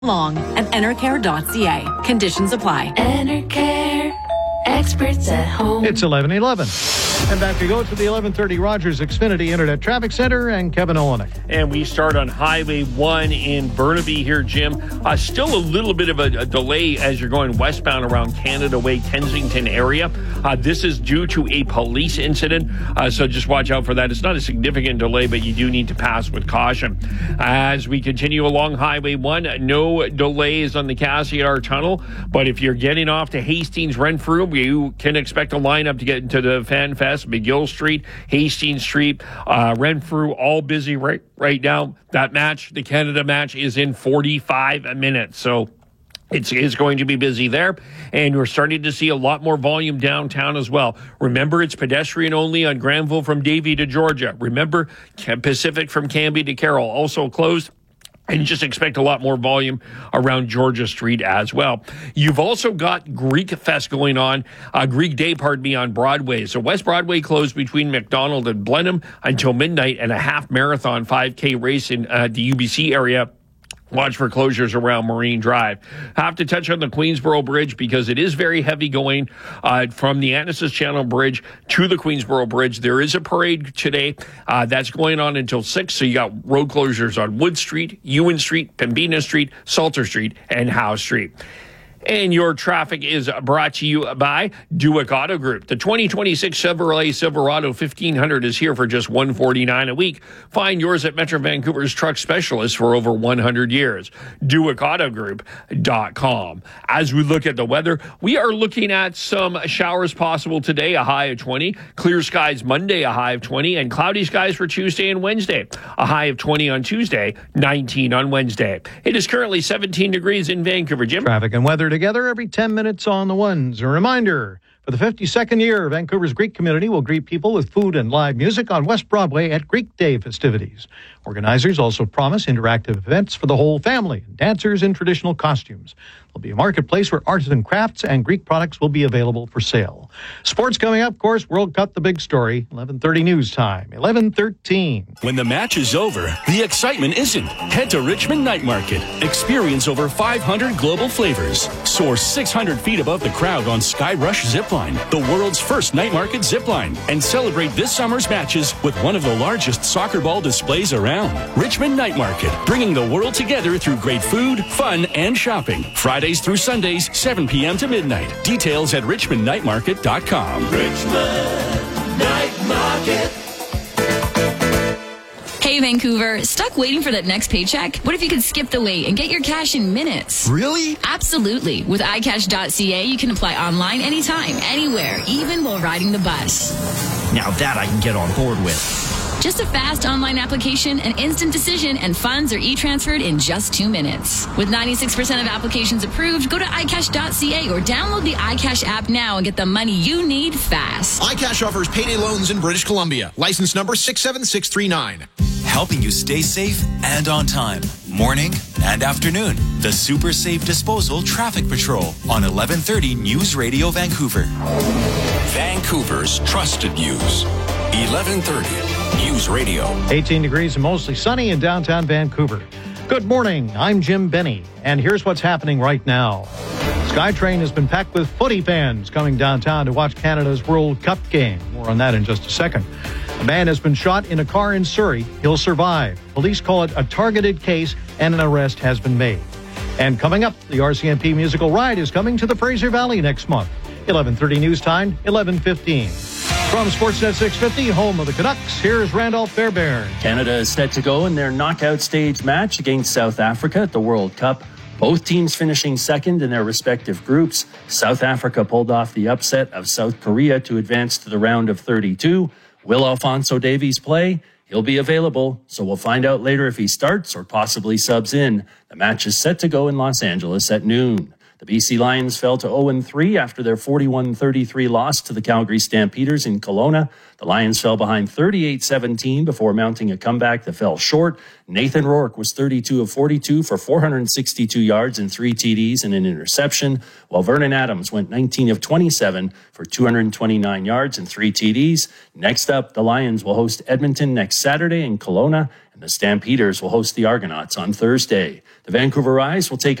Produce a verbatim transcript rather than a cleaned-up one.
Long at enercare dot c a. Conditions apply. Enercare, experts at home. It's eleven eleven. And back we go to the eleven thirty Rogers Xfinity Internet Traffic Center and Kevin Olenek. And we start on Highway one in Burnaby here, Jim. Uh, still a little bit of a, a delay as you're going westbound around Canada Way, Kensington area. Uh, this is due to a police incident, uh, so just watch out for that. It's not a significant delay, but you do need to pass with caution. As we continue along Highway one, no delays on the Cassiar Tunnel, but if you're getting off to Hastings Renfrew, you can expect a lineup to get into the Fan Fest. McGill Street, Hastings Street, uh, Renfrew, all busy right right now. That match, the Canada match, is in forty-five minutes. So It's, it's going to be busy there, and we're starting to see a lot more volume downtown as well. Remember, it's pedestrian only on Granville from Davie to Georgia. Remember, Pacific from Cambie to Carroll also closed. And just expect a lot more volume around Georgia Street as well. You've also got Greek Fest going on, uh, Greek Day, pardon me, on Broadway. So West Broadway closed between McDonald and Blenheim until midnight, and a half marathon five K race in uh, the U B C area. Watch for closures around Marine Drive. Have to touch on the Queensboro Bridge because it is very heavy going uh, from the Annacis Channel Bridge to the Queensboro Bridge. There is a parade today uh, that's going on until six. So you got road closures on Wood Street, Ewan Street, Pembina Street, Salter Street, and Howe Street. And your traffic is brought to you by Duick Auto Group. The twenty twenty-six Chevrolet Silverado fifteen hundred is here for just one hundred forty-nine dollars a week. Find yours at Metro Vancouver's truck specialist for over one hundred years. Duick Auto Group dot com. As we look at the weather, we are looking at some showers possible today, a high of twenty. Clear skies Monday, a high of twenty. And cloudy skies for Tuesday and Wednesday, a high of twenty on Tuesday, nineteen on Wednesday. It is currently seventeen degrees in Vancouver, Jim. Traffic and weather together every ten minutes on the ones. A reminder, for the fifty-second year, Vancouver's Greek community will greet people with food and live music on West Broadway at Greek Day festivities. Organizers also promise interactive events for the whole family, dancers in traditional costumes. There'll be a marketplace where artisan crafts and Greek products will be available for sale. Sports coming up, of course, World Cup, the big story, eleven thirty news time, eleven thirteen. When the match is over, the excitement isn't. Head to Richmond Night Market. Experience over five hundred global flavors. Soar six hundred feet above the crowd on Sky Rush Zipline, the world's first night market zipline. And celebrate this summer's matches with one of the largest soccer ball displays around. Richmond Night Market, bringing the world together through great food, fun, and shopping. Fridays through Sundays, seven p.m. to midnight. Details at richmond night market dot com. Richmond Night Market. Hey, Vancouver, stuck waiting for that next paycheck? What if you could skip the wait and get your cash in minutes? Really? Absolutely. With i cash dot c a, you can apply online anytime, anywhere, even while riding the bus. Now that I can get on board with. Just a fast online application, an instant decision, and funds are e-transferred in just two minutes. With ninety-six percent of applications approved, go to i cash dot c a or download the iCash app now and get the money you need fast. iCash offers payday loans in British Columbia. License number six seven six three nine. Helping you stay safe and on time, morning and afternoon. The Super Safe Disposal Traffic Patrol on eleven thirty News Radio Vancouver. Vancouver's trusted news. eleven thirty News Radio. eighteen degrees and mostly sunny in downtown Vancouver. Good morning, I'm Jim Benny, and here's what's happening right now. SkyTrain has been packed with footy fans coming downtown to watch Canada's World Cup game. More on that in just a second. A man has been shot in a car in Surrey. He'll survive. Police call it a targeted case, and an arrest has been made. And coming up, the R C M P musical ride is coming to the Fraser Valley next month. eleven thirty news time, eleven fifteen. From Sportsnet six fifty, home of the Canucks, here's Randolph Fairbairn. Canada is set to go in their knockout stage match against South Africa at the World Cup. Both teams finishing second in their respective groups. South Africa pulled off the upset of South Korea to advance to the round of thirty-two. Will Alphonso Davies play? He'll be available, so we'll find out later if he starts or possibly subs in. The match is set to go in Los Angeles at noon. The B C Lions fell to oh and three after their forty-one thirty-three loss to the Calgary Stampeders in Kelowna. The Lions fell behind thirty-eight seventeen before mounting a comeback that fell short. Nathan Rourke was thirty-two of forty-two for four hundred sixty-two yards and three T Ds and an interception, while Vernon Adams went nineteen of twenty-seven for two hundred twenty-nine yards and three T Ds. Next up, the Lions will host Edmonton next Saturday in Kelowna, and the Stampeders will host the Argonauts on Thursday. The Vancouver Rise will take